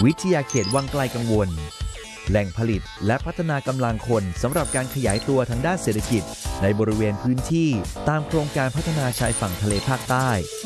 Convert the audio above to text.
วิทยาเขตวังไกลกังวลแหล่งผลิตและพัฒนากำลังคนสำหรับการขยายตัวทางด้านเศรษฐกิจในบริเวณพื้นที่ตามโครงการพัฒนาชายฝั่งทะเลภาคใต้